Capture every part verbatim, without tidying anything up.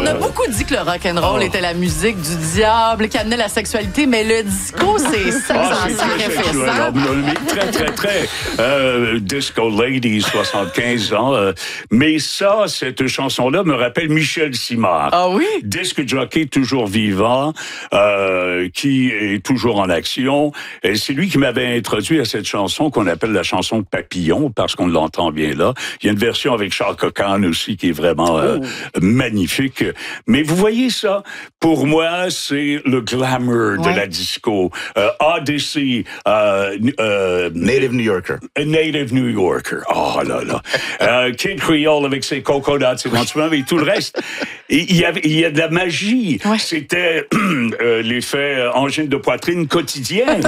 a beaucoup dit que le rock'n'roll oh. était la musique du diable, qui amenait la sexualité, mais le disco, c'est ça que ah, ça en sacrifice. Très, très, très. Euh, Disco Lady, soixante-quinze ans. Euh, mais ça, cette chanson-là me rappelle Michel Simard. Ah oui? Disque jockey toujours vivant, euh, qui est toujours en action. Et c'est lui qui m'avait introduit à cette chanson qu'on appelle la chanson Papillon, parce qu'on l'entend bien là. Il y a une version avec Chaka Khan aussi qui est vraiment euh, oh. magnifique. Mais vous voyez ça, pour moi, c'est le glamour ouais. de la disco. Euh, Odyssey, euh, euh, Native New Yorker. Native New Yorker. Oh là là. euh, Kid Creole avec ses coconuts éventuellement, mais tout le reste. Il y, avait, il y a de la magie. Ouais. C'était euh, l'effet angine de poitrine quotidienne.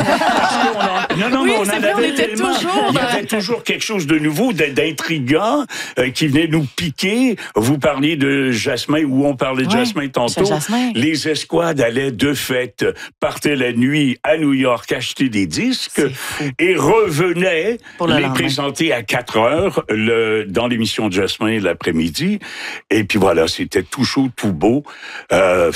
En, non, non, oui, mais on en vrai, avait on tellement. Toujours, il y avait toujours quelque chose de nouveau, d'intriguant, euh, qui venait nous piquer. Vous parliez de Jasmin, ou on parlait de ouais, Jasmin tantôt. Jasmin. Les escouades allaient de fête, partaient la nuit à New York acheter des disques et revenaient les lendemain. présenter à quatre heures le, dans l'émission de Jasmin l'après-midi. Et puis voilà, c'était tout chaud, tout beau. Euh,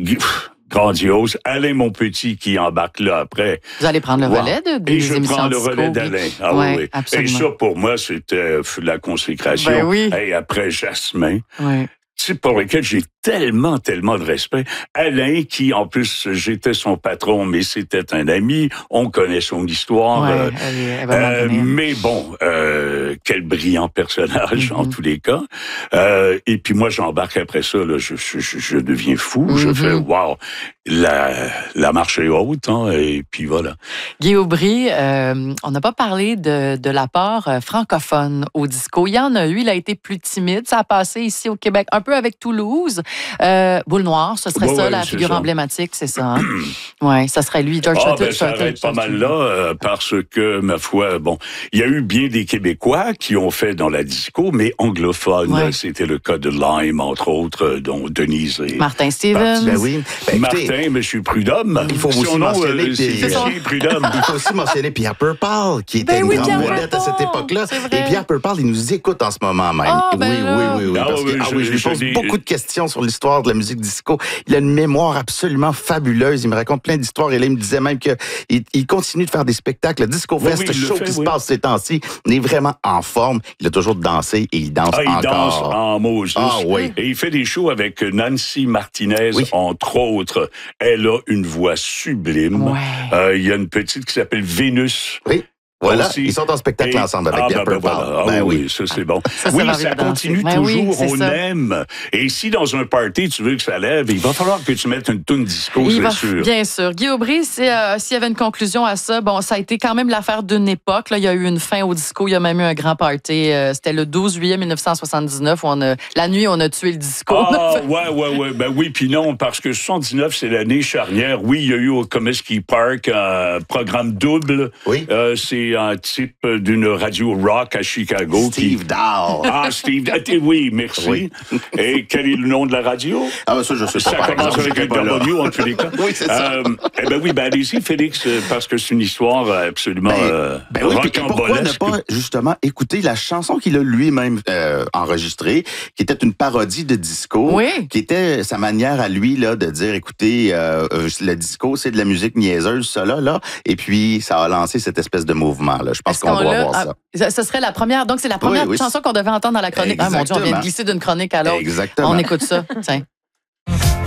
grandiose. Alain, mon petit, qui embarque là après. Vous allez prendre le relais de, des Et je émissions prends le disco, relais d'Alain. Oui. Ah ouais, oui, oui. Absolument. Et ça, pour moi, c'était la consécration. Ben oui. Et après Jasmin. Oui. C'est pour lequel j'ai tellement, tellement de respect. Alain, qui, en plus, j'étais son patron, mais c'était un ami. On connaît son histoire. Ouais, euh, elle, elle euh, mais bon, euh, quel brillant personnage, mm-hmm. en tous les cas. Euh, et puis moi, j'embarque après ça, là, je, je, je deviens fou. Mm-hmm. Je fais, wow, la, la marche est haute, hein, et puis voilà. Guy Aubry, euh, on n'a pas parlé de, de l'apport francophone au disco. Il y en a eu, il a été plus timide. Ça a passé ici au Québec, un peu avec Toulouse. Euh, Boule Noire, ce serait ouais, ça, ouais, la figure ça. emblématique, c'est ça. Hein? Oui, ça serait lui, George Ah, Sutton. ben, ça arrête pas mal là, euh, parce que, ma foi, bon, il y a eu bien des Québécois qui ont fait dans la disco, mais anglophones. Ouais. C'était le cas de Lime, entre autres, dont Denise et... Martin Stevens. Ben oui. Ben, Martin, écoutez, M. Prudhomme. Il faut aussi mentionner... Euh, c'est Prudhomme. Il faut aussi mentionner Pierre Purpall, qui était ben une oui, grande vedette à cette époque-là. Et Pierre Purpall, il nous écoute en ce moment même. Oh, ben oui, oui, oui, oui, ah, parce oui, que, ah, je, oui, je lui pose je, beaucoup de questions sur l'histoire de la musique disco. Il a une mémoire absolument fabuleuse. Il me raconte plein d'histoires. Et là, il me disait même qu'il il continue de faire des spectacles. Le Disco Fest, oui, oui, show fait, qui oui. se passe ces temps-ci, il est vraiment en forme. Il a toujours dansé et il danse ah, il encore. Il danse en Moses. Ah, oui. Et il fait des shows avec Nancy Martinez, oui. entre autres. Elle a une voix sublime. Ouais. Euh, il y a une petite qui s'appelle Vénus. Oui. Voilà, aussi. Ils sont en spectacle et... ensemble avec ah, Pierre ben, Purpall. Voilà. Ah, ben oui, oui, ça c'est bon. Ça, oui, ça continue ben toujours, oui, on ça. aime. Et si dans un party, tu veux que ça lève, il va falloir que tu mettes une toune disco, c'est va, sûr. Bien sûr. Guy Aubry, euh, s'il y avait une conclusion à ça, bon, ça a été quand même l'affaire d'une époque. Là, il y a eu une fin au disco, il y a même eu un grand party. Euh, c'était le douze juillet mille neuf cent soixante-dix-neuf, où on a, la nuit, on a tué le disco. Ah, ouais, ouais, ouais. Ben oui, puis non, parce que soixante-dix-neuf, c'est l'année charnière. Oui, il y a eu au Comiskey Park un programme double. Oui. Euh, c'est un type d'une radio rock à Chicago. Steve qui... Dahl. Ah, Steve Dahl. Oui, merci. Oui. Et quel est le nom de la radio? Ah, ben ça, je sais pas. Ça commence avec un W, en tous les cas. Oui, c'est ça. Euh, eh ben oui, ben allez-y, Félix, parce que c'est une histoire absolument ben, euh, ben oui, pourquoi ne pas, justement, écouter la chanson qu'il a lui-même euh, enregistrée, qui était une parodie de disco, oui. qui était sa manière à lui là de dire, écoutez, euh, le disco, c'est de la musique niaiseuse, ça là, là, et puis ça a lancé cette espèce de mouvement-là. Je pense qu'on On doit voir ça. Ce serait la première. Donc, c'est la première oui, oui. chanson qu'on devait entendre dans la chronique. Ah, mon Dieu, on vient de glisser d'une chronique à l'autre. Exactement. On écoute ça. Tiens.